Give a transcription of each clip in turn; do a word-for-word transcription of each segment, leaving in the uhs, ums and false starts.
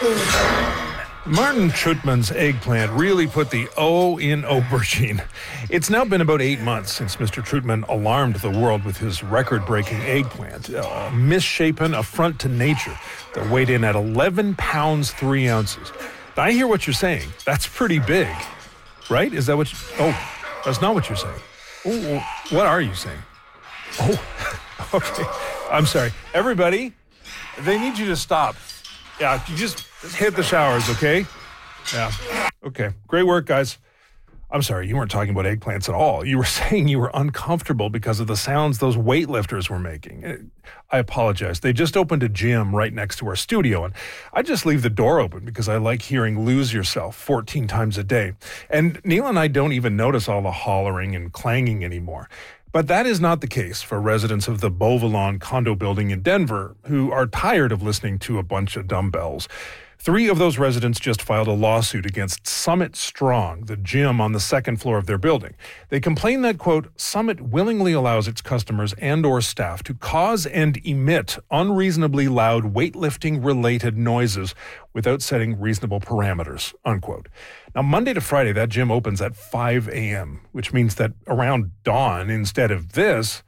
Martin Trutman's eggplant really put the O in aubergine. It's now been about eight months since Mister Trutman alarmed the world with his record-breaking eggplant, a misshapen affront to nature that weighed in at eleven pounds, three ounces. Now, I hear what you're saying. That's pretty big, right? Is that what you... Oh, that's not what you're saying. Oh, what are you saying? Oh, okay. I'm sorry. Everybody, they need you to stop. Yeah, you just... Just hit the showers, okay? Yeah. Okay. Great work, guys. I'm sorry, you weren't talking about eggplants at all. You were saying you were uncomfortable because of the sounds those weightlifters were making. I apologize. They just opened a gym right next to our studio, and I just leave the door open because I like hearing Lose Yourself fourteen times a day. And Neil and I don't even notice all the hollering and clanging anymore. But that is not the case for residents of the Beauvalon condo building in Denver who are tired of listening to a bunch of dumbbells. Three of those residents just filed a lawsuit against Summit Strong, the gym on the second floor of their building. They complain that, quote, Summit willingly allows its customers and or staff to cause and emit unreasonably loud weightlifting-related noises without setting reasonable parameters, unquote. Now, Monday to Friday, that gym opens at five a.m., which means that around dawn, instead of this,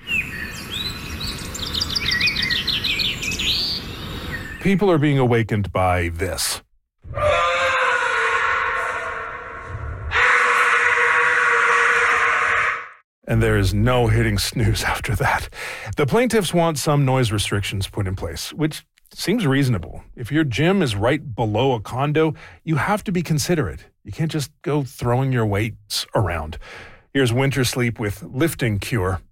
people are being awakened by this. And there is no hitting snooze after that. The plaintiffs want some noise restrictions put in place, which seems reasonable. If your gym is right below a condo, you have to be considerate. You can't just go throwing your weights around. Here's Winter Sleep with Lifting Cure.